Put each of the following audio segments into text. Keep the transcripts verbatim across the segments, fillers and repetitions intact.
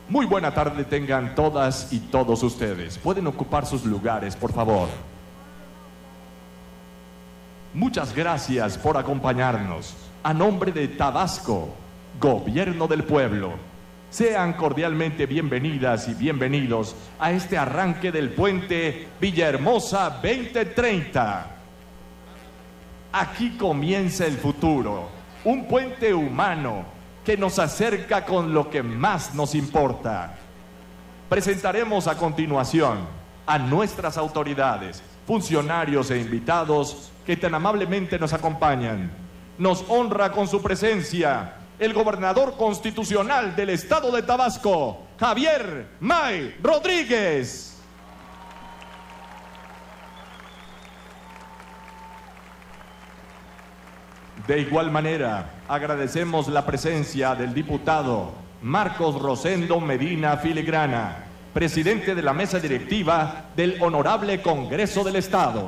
Muy buena tarde tengan todas y todos ustedes. Pueden ocupar sus lugares, por favor. Muchas gracias por acompañarnos. A nombre de Tabasco, Gobierno del Pueblo, sean cordialmente bienvenidas y bienvenidos a este arranque del puente Villahermosa veinte treinta. Aquí comienza el futuro, un puente humano que nos acerca con lo que más nos importa. Presentaremos a continuación a nuestras autoridades, funcionarios e invitados que tan amablemente nos acompañan. Nos honra con su presencia el gobernador constitucional del estado de Tabasco, Javier May Rodríguez. De igual manera, agradecemos la presencia del diputado Marcos Rosendo Medina Filigrana, presidente de la mesa directiva del Honorable Congreso del Estado.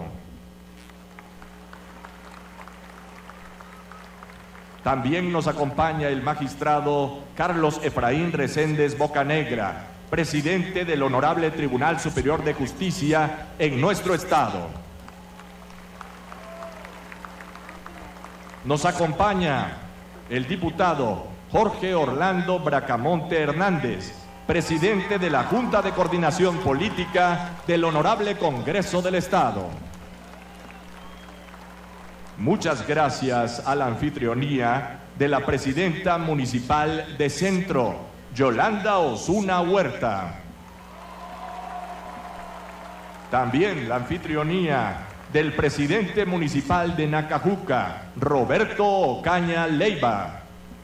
También nos acompaña el magistrado Carlos Efraín Reséndez Bocanegra, presidente del Honorable Tribunal Superior de Justicia en nuestro estado. Nos acompaña el diputado Jorge Orlando Bracamonte Hernández, presidente de la Junta de Coordinación Política del Honorable Congreso del Estado. Muchas gracias a la anfitrionía de la presidenta municipal de Centro, Yolanda Osuna Huerta. También la anfitrionía del presidente municipal de Nacajuca, Roberto Ocaña Leiva.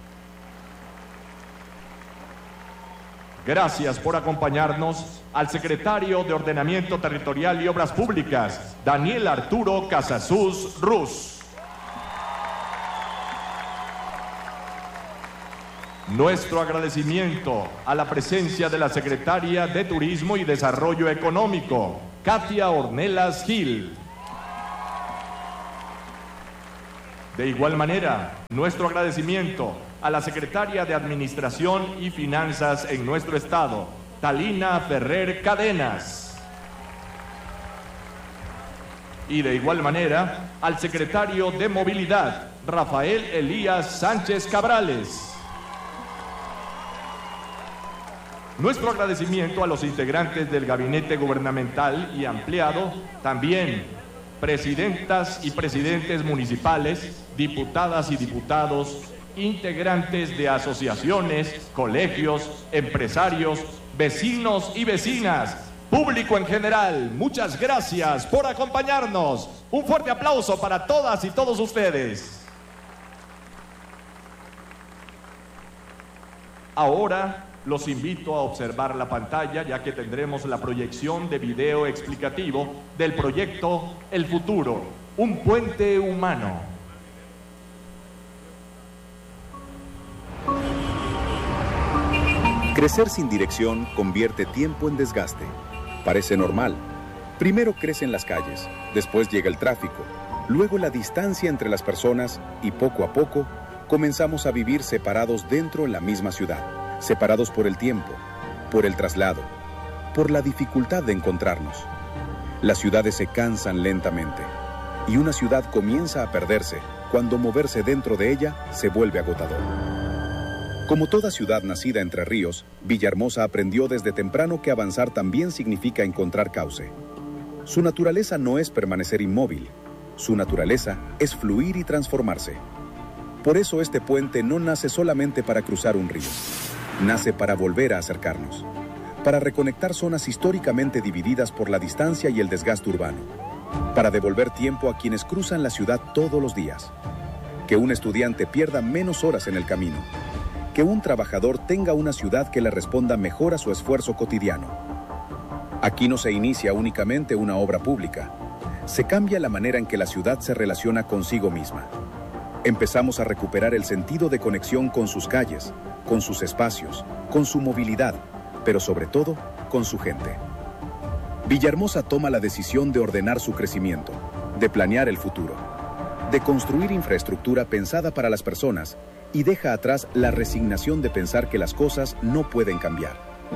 Gracias por acompañarnos al secretario de Ordenamiento Territorial y Obras Públicas, Daniel Arturo Casasus Ruz. Nuestro agradecimiento a la presencia de la secretaria de Turismo y Desarrollo Económico, Katia Ornelas Gil. De igual manera, nuestro agradecimiento a la secretaria de Administración y Finanzas en nuestro estado, Talina Ferrer Cadenas. Y de igual manera, al secretario de Movilidad, Rafael Elías Sánchez Cabrales. Nuestro agradecimiento a los integrantes del gabinete gubernamental y ampliado, también presidentas y presidentes municipales, diputadas y diputados, integrantes de asociaciones, colegios, empresarios, vecinos y vecinas, público en general. Muchas gracias por acompañarnos. Un fuerte aplauso para todas y todos ustedes. Ahora los invito a observar la pantalla, ya que tendremos la proyección de video explicativo del proyecto El Futuro, un puente humano. Crecer sin dirección convierte tiempo en desgaste. Parece normal. Primero crecen las calles, después llega el tráfico, luego la distancia entre las personas y poco a poco comenzamos a vivir separados dentro de la misma ciudad. Separados por el tiempo, por el traslado, por la dificultad de encontrarnos. Las ciudades se cansan lentamente y una ciudad comienza a perderse cuando moverse dentro de ella se vuelve agotador. Como toda ciudad nacida entre ríos, Villahermosa aprendió desde temprano que avanzar también significa encontrar cauce. Su naturaleza no es permanecer inmóvil, su naturaleza es fluir y transformarse. Por eso este puente no nace solamente para cruzar un río. Nace para volver a acercarnos, para reconectar zonas históricamente divididas por la distancia y el desgaste urbano, para devolver tiempo a quienes cruzan la ciudad todos los días, que un estudiante pierda menos horas en el camino, que un trabajador tenga una ciudad que le responda mejor a su esfuerzo cotidiano. Aquí no se inicia únicamente una obra pública, se cambia la manera en que la ciudad se relaciona consigo misma. Empezamos a recuperar el sentido de conexión con sus calles, con sus espacios, con su movilidad, pero sobre todo, con su gente. Villahermosa toma la decisión de ordenar su crecimiento, de planear el futuro, de construir infraestructura pensada para las personas y deja atrás la resignación de pensar que las cosas no pueden cambiar.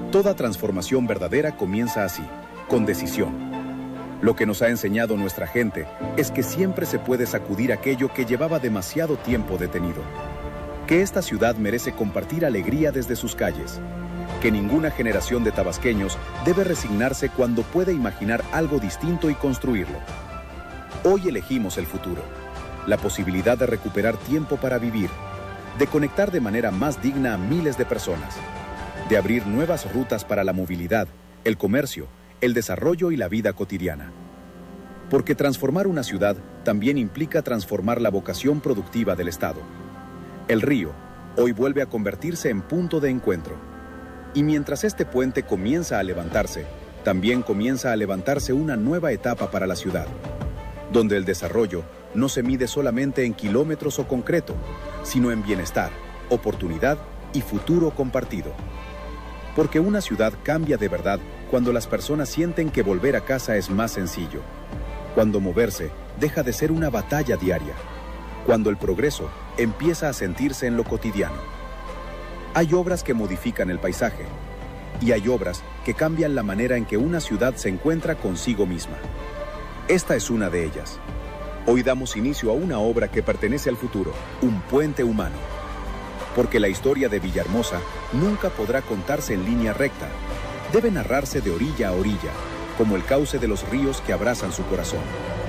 Toda transformación verdadera comienza así, con decisión. Lo que nos ha enseñado nuestra gente es que siempre se puede sacudir aquello que llevaba demasiado tiempo detenido. Que esta ciudad merece compartir alegría desde sus calles. Que ninguna generación de tabasqueños debe resignarse cuando puede imaginar algo distinto y construirlo. Hoy elegimos el futuro, la posibilidad de recuperar tiempo para vivir, de conectar de manera más digna a miles de personas, de abrir nuevas rutas para la movilidad, el comercio, el desarrollo y la vida cotidiana. Porque transformar una ciudad también implica transformar la vocación productiva del Estado. El río hoy vuelve a convertirse en punto de encuentro. Y mientras este puente comienza a levantarse, también comienza a levantarse una nueva etapa para la ciudad, donde el desarrollo no se mide solamente en kilómetros o concreto, sino en bienestar, oportunidad y futuro compartido. Porque una ciudad cambia de verdad cuando las personas sienten que volver a casa es más sencillo, cuando moverse deja de ser una batalla diaria, cuando el progreso empieza a sentirse en lo cotidiano. Hay obras que modifican el paisaje y hay obras que cambian la manera en que una ciudad se encuentra consigo misma. Esta es una de ellas. Hoy damos inicio a una obra que pertenece al futuro, un puente humano. Porque la historia de Villahermosa nunca podrá contarse en línea recta. Debe narrarse de orilla a orilla, como el cauce de los ríos que abrazan su corazón.